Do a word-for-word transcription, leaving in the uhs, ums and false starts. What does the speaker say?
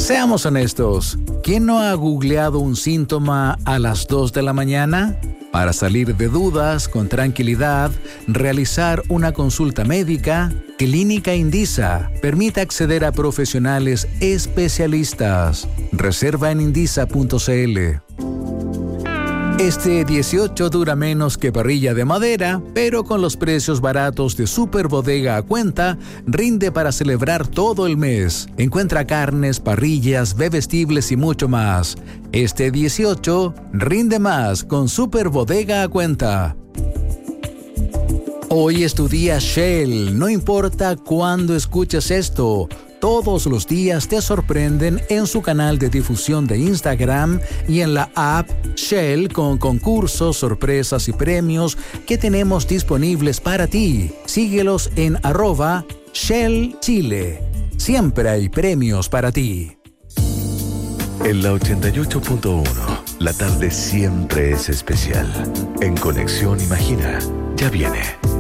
Seamos honestos, ¿quién no ha googleado un síntoma a las dos de la mañana? Para salir de dudas con tranquilidad, realizar una consulta médica, Clínica Indisa permite acceder a profesionales especialistas. Reserva en indisa punto c l. Este dieciocho dura menos que parrilla de madera, pero con los precios baratos de Super Bodega a cuenta, rinde para celebrar todo el mes. Encuentra carnes, parrillas, bebestibles y mucho más. Este dieciocho rinde más con Super Bodega a cuenta. Hoy es tu día Shell, no importa cuándo escuches esto. Todos los días te sorprenden en su canal de difusión de Instagram y en la app Shell con concursos, sorpresas y premios que tenemos disponibles para ti. Síguelos en arroba Shell Chile. Siempre hay premios para ti. En la ochenta y ocho punto uno, la tarde siempre es especial. En Conexión Imagina, ya viene.